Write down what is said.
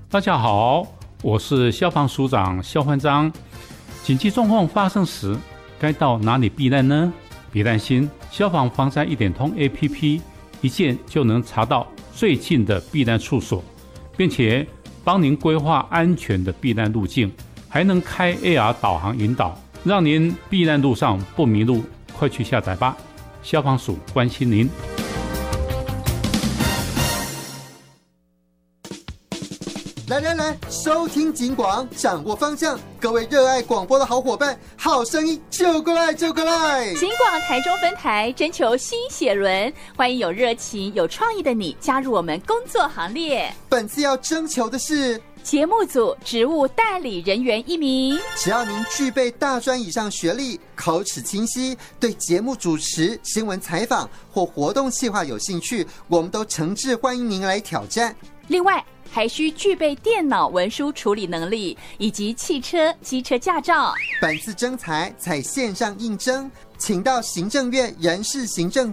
大家好，我是消防署长肖焕章。紧急状况发生时，该到哪里避难呢？别担心，消防防灾1点通 APP 一键就能查到最近的避难处所，并且帮您规划安全的避难路径，还能开 AR 导航引导，让您避难路上不迷路。快去下载吧！消防署关心您。 来，收听警广，掌握方向。各位热爱广播的好伙伴，好声音就过来！警广台中分台征求新血轮，欢迎有热情、有创意的你加入我们工作行列。 本次要征求的是节目组职务代理人员1名， 只要您具备大专以上学历，口齿清晰，对节目主持、新闻采访或活动企划有兴趣，我们都诚挚欢迎您来挑战。 另外还需具备电脑文书处理能力以及汽车、机车驾照。 本次征才采线上应征，请到行政院人事行政